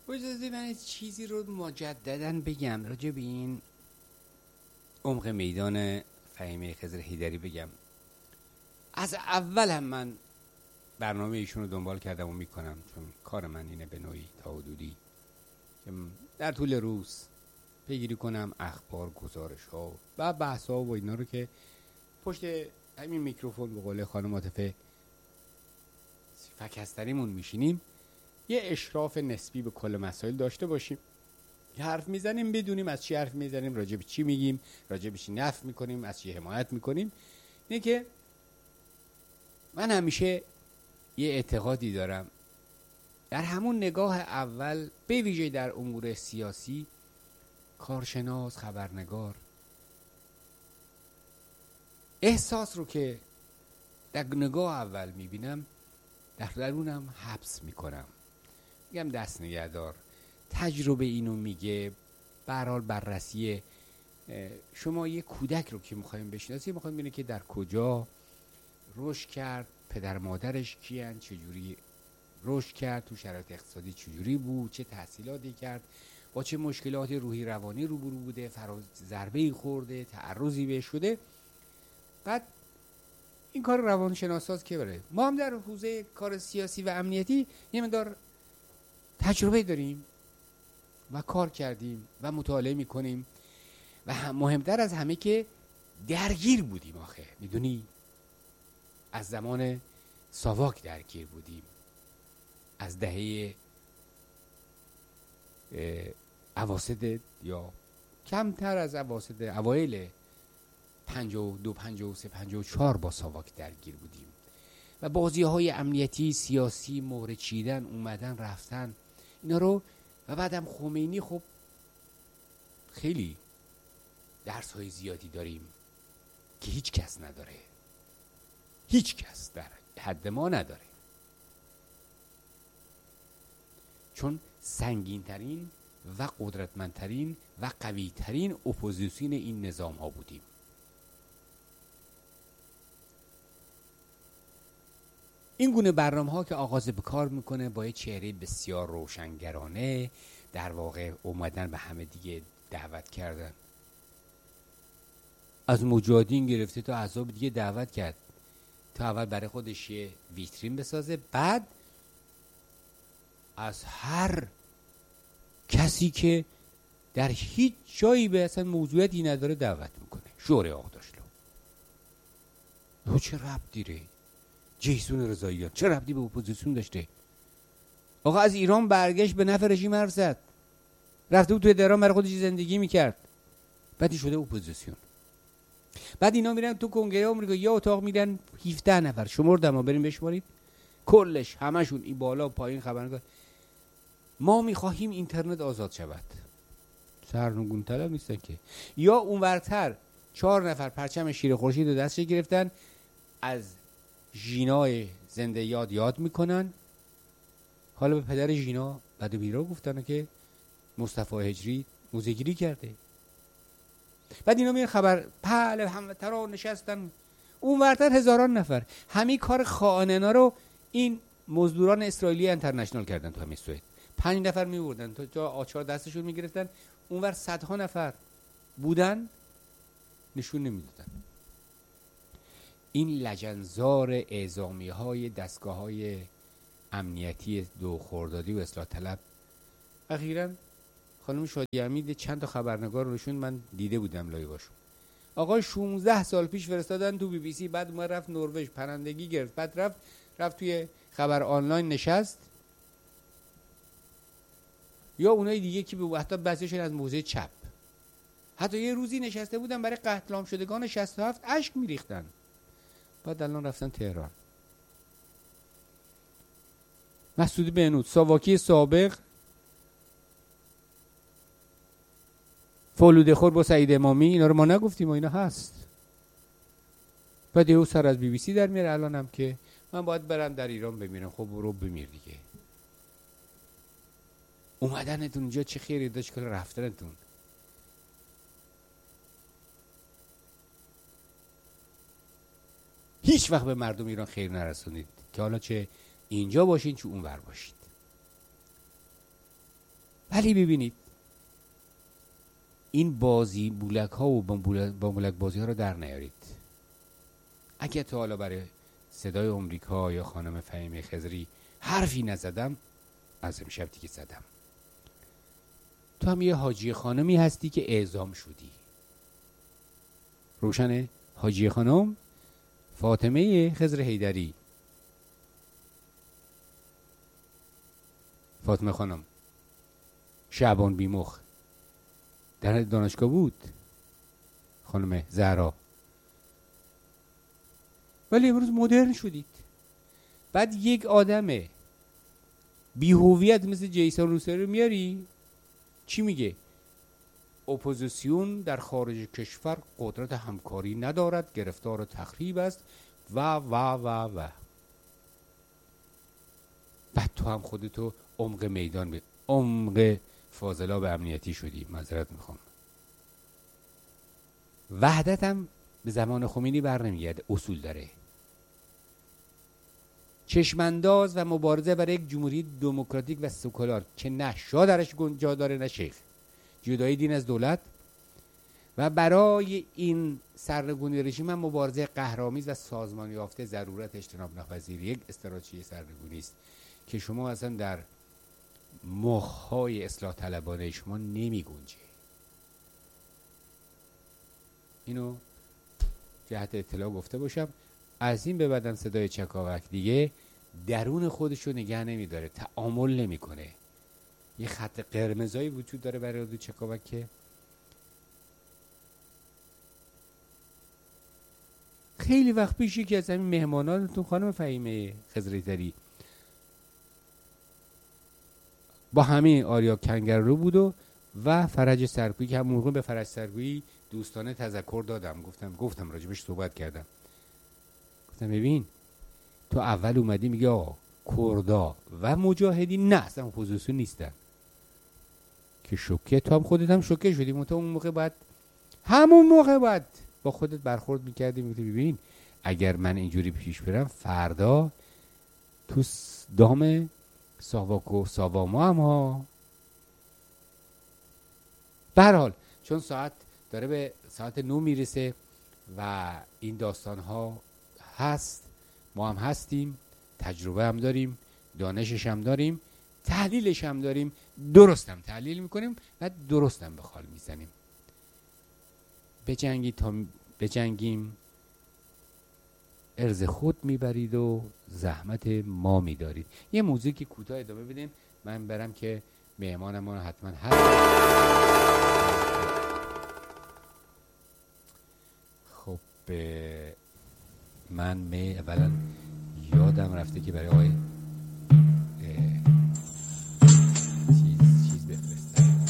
اجازه من چیزی رو مجدداً بگم راجع به این عمق میدان فهیمه خضر حیدری بگم. از اول هم من برنامه ایشون رو دنبال کردم و میکنم، چون کار من اینه به نوعی تا حدودی که در طول روز پیگیری کنم اخبار، گزارش ها و بحث ها و اینا رو که پشت همین میکروفون به قول خانم عاطفه فکستریمون میشینیم یه اشراف نسبی به کل مسائل داشته باشیم. حرف میزنیم بدونیم از چی حرف میزنیم، راجع به چی میگیم، راجع به چی نفی میکنیم، از چی حمایت میکنیم. اینه که من همیشه یه اعتقادی دارم در همون نگاه اول، به ویژه در امور سیاسی، کارشناس، خبرنگار احساس رو که در نگاه اول میبینم در درونم حبس میکنم، میگم دست نگهدار. تجربه اینو میگه. به هر حال بررسی شما یه کودک رو که میخوایم بشناسیم، میخوایم ببینیم که در کجا رشد کرد، پدر مادرش کیان، چجوری رشد کرد، تو شرایط اقتصادی چجوری بود، چه تحصیلاتی کرد، با چه مشکلات روحی روانی روبرو بوده، ضربه‌ای خورده، تعرضی بهش شده. بعد این کار روانشناساست که بره. ما هم در حوزه کار سیاسی و امنیتی یه مقدار تجربه داریم و کار کردیم و مطالعه میکنیم و مهمتر از همه که درگیر بودیم. آخه میدونی از زمان ساواک درگیر بودیم، از دهه اواسط یا کمتر از اواسط اوایل 52 53 54 با ساواک درگیر بودیم و بازی‌های امنیتی سیاسی مهره چیدن، اومدن رفتن اینا رو. و بعدم خمینی، خب خیلی درس‌های زیادی داریم که هیچ کس نداره، هیچ کس در حد ما نداره، چون سنگین‌ترین و قدرتمندترین و قوی‌ترین اپوزیسیون این نظام‌ها بودیم. این گونه برنامه‌ها که آغاز به کار میکنه با یه چهره بسیار روشنگرانه، در واقع اومدن به همه دیگه دعوت کردن، از مجاهدین گرفته تا احزاب دیگه دعوت کرد تا اول برای خودش یه ویترین بسازه، بعد از هر کسی که در هیچ جایی به اصلا موضوعیتی نداره دعوت میکنه. شوره آقداشلو چه ربطی داره؟ جیسون رضاییان چه ربطی به اپوزیسیون داشته؟ آقا از ایران برگشت، به نفع رژیم حرف زد، رفته بود توی تهران برای خودش زندگی میکرد، بعدی شده اپوزیسیون. بعد اینا میرن تو کنگره آمریکا، یا اتاق میرن 17 نفر، شمردم ها، بریم بشمارید کلش همشون این بالا پایین خبرنگار. ما میخواهیم اینترنت آزاد شود، سرنگون طلب نیستن که. یا اونورتر 4 نفر پرچم شیر خورشید رو دستش گرفتن، از ژینای زنده یاد میکنن. حالا به پدر ژینا بعد بیرا گفتن که مصطفی هجری موزه‌گیری کرده. بعد اینا میرن خبر بله هموطنان نشستن، اونورتر هزاران نفر. همین کار خائنانه رو این مزدوران اسرائیلی اینترنشنال کردن تو همین سوئد. 5 نفر میوردن تا جا آچار دستشون میگرفتن، اونور صدها نفر بودن نشون نمیدادن. این لجنزار اعزامی های دستگاه های امنیتی دو خردادی و اصلاح طلب، اخیراً خانم شادی حمید چند تا خبرنگار روشون من دیده بودم لایواشون. آقا 16 سال پیش فرستادن تو BBC، بعد ما رفت نروژ پرندگی گرفت، بعد رفت توی خبر آنلاین نشست. یا اونای دیگه که به حتی بعضیشون از موزه چپ، حتی یه روزی نشسته بودن برای قتل عام شدگان 67 اشک میریختن، بعد الان رفتن تهران. مسعود بهنود، ساواکی سابق، فولوده خور با سعید امامی، اینا رو ما نگفتیم و اینا هست. بعد یهو سر از BBC در میاره الانم که من باید برم در ایران بمیرم. خب برو بمیر دیگه. اومدنتون اینجا چه خیری داشت که رفتنتون؟ هیچ وقت به مردم ایران خیر نرسونید که حالا چه اینجا باشین چه اونور باشید. ولی ببینید این بازی بولک ها و با مولک بازی ها رو در نیارید. اگه تا حالا برای صدای آمریکا یا خانم فهیمه خضری حرفی نزدم، از امشب دیگه زدم. تو هم یه حاجی خانمی هستی که اعزام شدی. روشنه؟ حاجی خانم فاطمه خضر حیدری. فاطمه خانم شعبان بیمخ در دانشگاه بود، خانم زهرا، ولی امروز مدرن شدید. بعد یک آدم بی‌هویت مثل جیسون روسری رو میاری، چی میگه؟ اپوزیسیون در خارج کشور قدرت همکاری ندارد، گرفتار تخریب است و بعد تو هم خودتو عمق میدان عمق فاضلاب امنیتی شدی. معذرت میخوام. وحدت هم به زمان خمینی بر نمیگرده، اصول داره. چشمانداز و مبارزه برای یک جمهوری دموکراتیک و سکولار که نه شاه درش جا داره نه شیخ، جدای دین از دولت، و برای این سرنگونی رژیم هم مبارزه قهرآمیز و سازمان یافته ضرورت اجتناب ناپذیر یک استراتژی سرنگونی است که شما اصلا در مخ‌های اصلاح طلبانه شما نمی گنجه. اینو جهت اطلاع گفته باشم. از این به بعدن صدای چکاوک دیگه درون خودشو نگه نمی داره، تعامل نمی کنه. یه خط قرمزایی وجود داره برای رادیو چکاوک که خیلی وقت پیش یکی از همین مهمانانتون خانم فهیمه خضری با همین آریا کنگرلو بود و فرج سرکویی که همون موقع به فرج سرکویی دوستانه تذکر دادم، گفتم راجبش صحبت کردم. گفتم ببین تو اول اومدی میگه آقا کردا و مجاهدین نه اصلا اپوزیسیون نیستن که شوکه، تو هم خودت هم شوکه شدی. همون موقع باید با خودت برخورد میکردی، میگفتی ببین اگر من اینجوری پیش برم فردا تو دام ساواکو ساواما هم ها. به هر حال چون ساعت داره به ساعت 9 میرسه و این داستان ها هست، ما هم هستیم، تجربه هم داریم، دانشش هم داریم، تحلیلش هم داریم، درست هم تحلیل میکنیم و درست هم به خال میزنیم. بجنگیم ارز خود میبرید و زحمت ما میدارید. یه موزیک کوتاه ادامه بدیم، من برم که مهمانم ما حتما هست. خب من اولا یادم رفته که برای آقای